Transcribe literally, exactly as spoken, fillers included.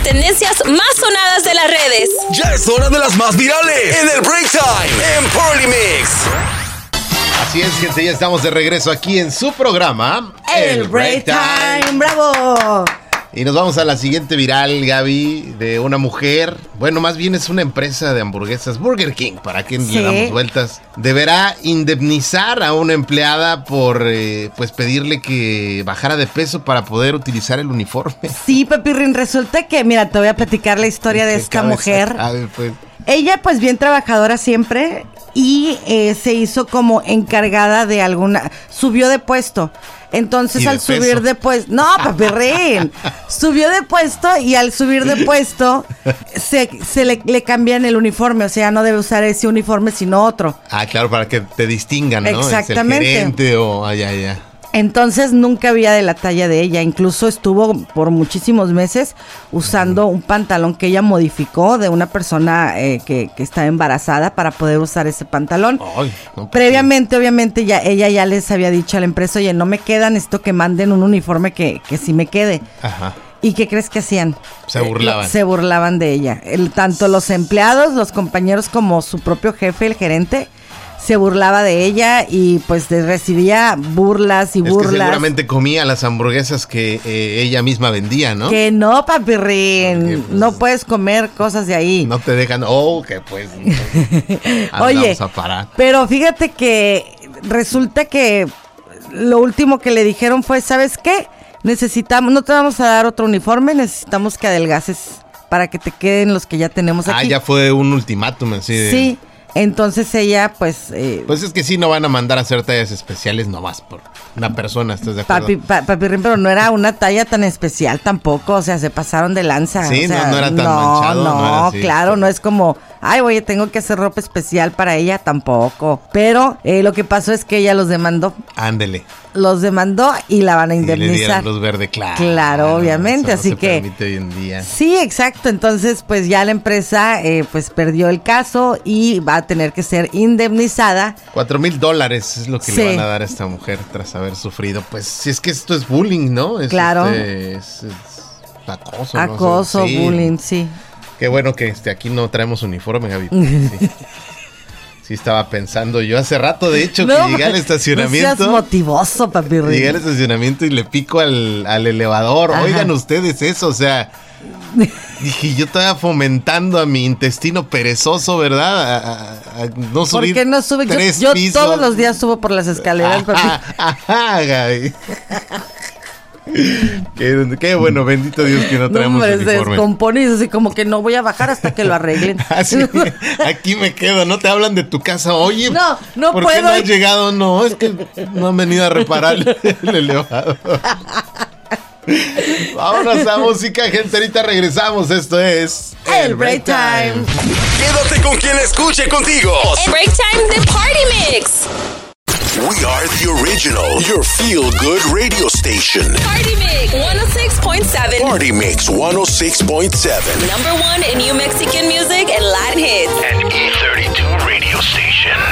tendencias más sonadas de las redes. Ya es hora de las más virales en el Break Time en Party Mix. Así es, gente, ya estamos de regreso aquí en su programa, El, el Break Time. Time. ¡Bravo! Y nos vamos a la siguiente viral, Gaby, de una mujer. Bueno, más bien es una empresa de hamburguesas, Burger King, para que sí. le damos vueltas. Deberá indemnizar a una empleada por eh, pues pedirle que bajara de peso para poder utilizar el uniforme. Sí, Pepirrín, resulta que, mira, te voy a platicar la historia de esta mujer. A ver, pues. Ella, pues, bien trabajadora siempre y eh, se hizo como encargada de alguna... Subió de puesto. Entonces, al subir peso? de puesto... No, Pepirrín. Subió de puesto y al subir de puesto se, se le, le cambian el uniforme. O sea, no debe usar ese uniforme, sino otro. Ah, claro, para que te distingan, ¿no? Exactamente. Es el gerente o... Ah, ya, ya. Entonces nunca había de la talla de ella, incluso estuvo por muchísimos meses usando un pantalón que ella modificó de una persona eh, que, que está embarazada para poder usar ese pantalón. Ay, no, Previamente, obviamente, ya ella ya les había dicho a la empresa, oye, no me queda, necesito que manden un uniforme que, que sí me quede. Ajá. ¿Y qué crees que hacían? Se burlaban. Se burlaban de ella. El, tanto los empleados, los compañeros como su propio jefe, el gerente, se burlaba de ella y pues recibía burlas y burlas. Es que seguramente comía las hamburguesas que eh, ella misma vendía, ¿no? Que no, Papirrín, Porque, pues, no puedes comer cosas de ahí. No te dejan, oh, que pues. Oye, a parar. Pero fíjate que resulta que lo último que le dijeron fue, ¿sabes qué? Necesitamos, no te vamos a dar otro uniforme, necesitamos que adelgaces para que te queden los que ya tenemos aquí. Ah, ya fue un ultimátum así de... Sí. Entonces ella, pues... Eh, pues es que sí, no van a mandar a hacer tallas especiales nomás por una persona, ¿estás de acuerdo? Papi, pa, papirrín, pero no era una talla tan especial tampoco, o sea, se pasaron de lanza. Sí, o sea, no, no era tan no, manchado. No, no era así, claro, sí. no es como, ay, oye, tengo que hacer ropa especial para ella, tampoco. Pero eh, lo que pasó es que ella los demandó. Ándele. Los demandó y la van a indemnizar. Y le dieron luz verde, claro. Claro, obviamente, eso no así se que... permite hoy en día. Sí, exacto, entonces pues ya la empresa eh, pues perdió el caso y va a tener que ser indemnizada. Cuatro mil dólares es lo que sí. le van a dar a esta mujer tras haber sufrido. Pues si es que esto es bullying, ¿no? Es claro. Este, es, es acoso. Acoso, no sé, sí. bullying, sí. Qué bueno que este, aquí no traemos uniforme, Gaby. Sí. Sí, estaba pensando yo hace rato, de hecho, no, que llegué al estacionamiento. No seas motivoso, papi. Llegué al estacionamiento y le pico al, al elevador. Ajá. Oigan ustedes eso, o sea... Dije, yo estaba fomentando a mi intestino perezoso, ¿verdad? A, a, a no subir. ¿Por qué no sube? Tres yo, yo pisos. todos los días subo por las escaleras, papi. Ajá, ajá, Gaby. Qué, qué bueno, bendito Dios que no traemos no, hombre, uniforme. Se descompone y así como que no voy a bajar hasta que lo arreglen. Así, aquí me quedo, no te hablan de tu casa. Oye, no, no ¿por puedo. qué no has llegado? No, es que no han venido a reparar el elevador. Vámonos a música, gente. Ahorita regresamos. Esto es El Break Time. Quédate con quien escuche contigo. El Break Time de Party Mix. We are the original, your feel-good radio station. Party Mix one oh six point seven. Party Mix one oh six point seven. Number one in New Mexican music and Latin hits. An E thirty-two radio station.